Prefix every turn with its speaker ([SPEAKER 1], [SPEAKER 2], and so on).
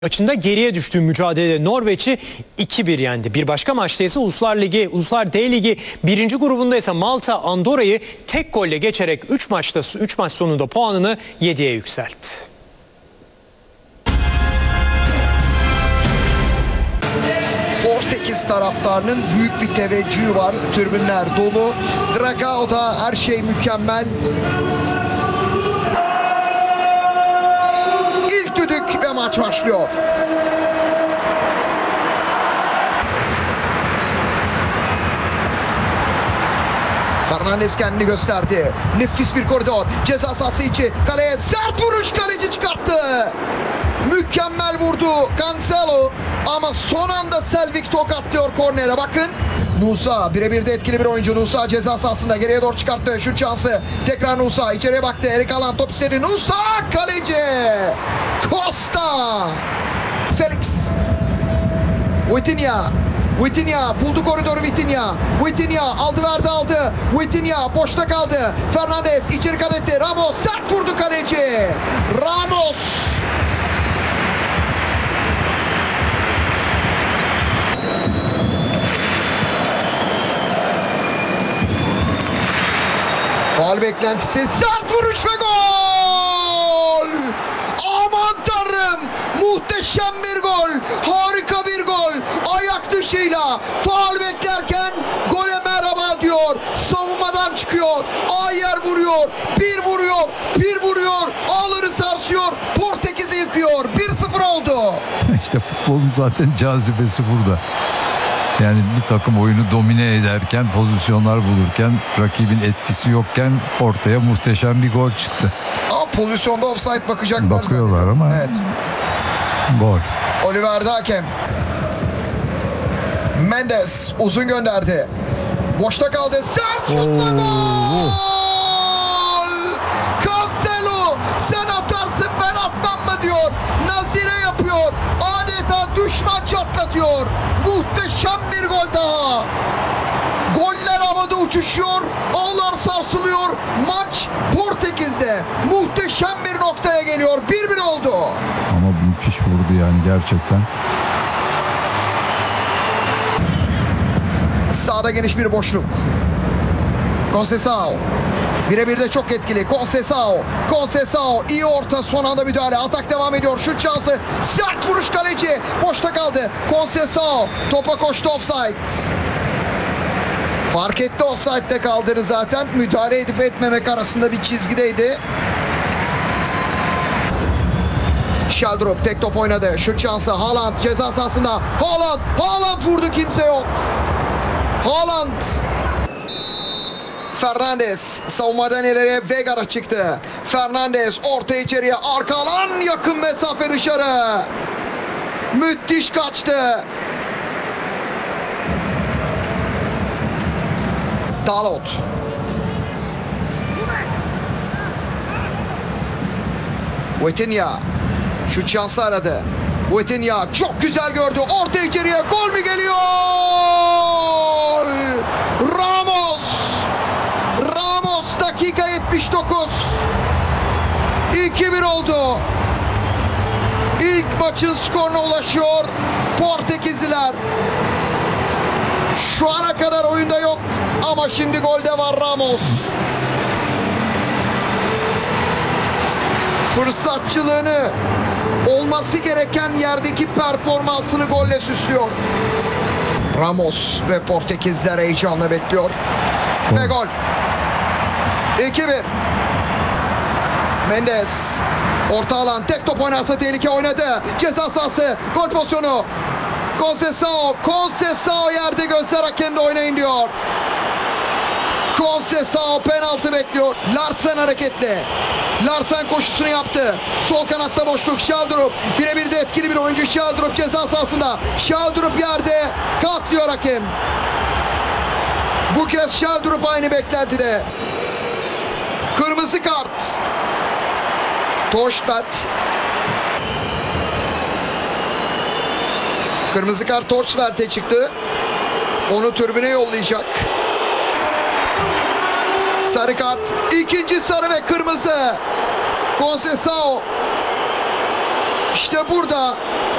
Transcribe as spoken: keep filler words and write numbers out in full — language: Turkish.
[SPEAKER 1] Maçında geriye düştüğü mücadelede Norveç'i iki bir yendi. Bir başka maçta ise Uluslar Ligi, Uluslar D Ligi birinci grubunda ise Malta Andorra'yı tek golle geçerek üç maçta üç maç sonunda puanını yediye yükseltti.
[SPEAKER 2] Portekiz taraftarının büyük bir teveccühü var. Tribünler dolu. Dragao'da her şey mükemmel. İlk düdük ve maç başlıyor. Fernandes kendini gösterdi. Nefis bir koridor. Ceza sahası içi. Kaleye sert vuruş, kaleci çıkarttı. Mükemmel vurdu Cancelo. Ama son anda Selvik tokatlıyor kornere. Bakın. Nusa birebir de etkili bir oyuncu. Nusa ceza sahasında geriye doğru çıkarttı. Şut şansı. Tekrar Nusa içeriye baktı. Erik Haaland top istedi. Nusa kaleci. Costa. Felix. Vitinha. Vitinha buldu koridoru Vitinha. Vitinha aldı verdi aldı. Vitinha boşta kaldı. Fernandes içeri kat etti. Ramos sert vurdu kaleci. Ramos. Faul beklentisi, sert vuruş ve gol! Aman tanrım! Muhteşem bir gol! Harika bir gol! Ayak dışıyla faul beklerken gole merhaba diyor. Savunmadan çıkıyor. Ayer vuruyor. Bir vuruyor. Bir vuruyor. Ağları sarsıyor. Portekiz'i yıkıyor. bir sıfır oldu.
[SPEAKER 3] İşte futbolun zaten cazibesi burada. Yani bir takım oyunu domine ederken, pozisyonlar bulurken, rakibin etkisi yokken ortaya muhteşem bir gol çıktı.
[SPEAKER 2] Ama pozisyonda offside bakacaklar.
[SPEAKER 3] Bakıyorlar ama
[SPEAKER 2] evet.
[SPEAKER 3] Gol.
[SPEAKER 2] Oliver Dakem. Mendes uzun gönderdi. Boşta kaldı. Sert şutla gol! Cancelo sen atarsın ben atmam mı diyor. Nazire yapıyor. Adeta düşman çatlatıyor. Muhteşem bir gol daha. Goller havada uçuşuyor. Ağlar sarsılıyor. Maç Portekiz'de muhteşem bir noktaya geliyor. bir bir oldu.
[SPEAKER 3] Ama müthiş vurdu yani gerçekten.
[SPEAKER 2] Sağda geniş bir boşluk. Conceição. Birebir de çok etkili. Conceição. Conceição. İyi orta. Son anda müdahale. Atak devam ediyor. Şut şansı. Sert vuruş kaleci. Boşta kaldı. Conceição. Topa koştu. Offside. Fark etti offside'de kaldığını zaten. Müdahale edip etmemek arasında bir çizgideydi. Sheldrup tek top oynadı. Şut şansı. Haaland ceza sahasında. Haaland. Haaland vurdu. Kimse yok. Haaland. Fernandes savunmadan ileriye Vega'da çıktı. Fernandes orta içeriye, arka alan, yakın mesafe dışarı. Müthiş kaçtı. Dalot. Vitinha şut şansı aradı. Vitinha çok güzel gördü. Orta içeriye, gol mü geliyor? Ramos. Ramos dakika yetmiş dokuz. iki bir oldu. İlk maçın skoruna ulaşıyor Portekizliler. Şu ana kadar oyunda yok ama şimdi golde var Ramos. Fırsatçılığını, olması gereken yerdeki performansını golle süslüyor. Ramos ve Portekizler heyecanla bekliyor. Gol. Ve gol. iki bir. Mendes. Orta alan. Tek top oynarsa tehlike oynadı. Ceza sahası. Gol pozisyonu. Conceição. Conceição yerde, gözler hakemde, oynayın diyor. Conceição penaltı bekliyor. Larsen hareketli. Larsen koşusunu yaptı. Sol kanatta boşluk. Sheldrup. Birebir de etkili bir oyuncu. Sheldrup ceza sahasında. Sheldrup yerde. Kalk diyor hakem. Bu kez Sheldrup aynı beklentide. Kırmızı kart. Torstvedt. Kırmızı kart Torstvedt'e çıktı. Onu tribüne yollayacak. Sarı kart. İkinci sarı ve kırmızı. Conceição İşte burada